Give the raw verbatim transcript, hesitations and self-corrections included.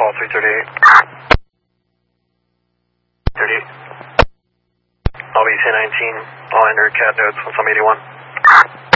call three thirty-eight. thirty-eight. I'll be ten nineteen. I'll enter cat notes once I'm eighty-one.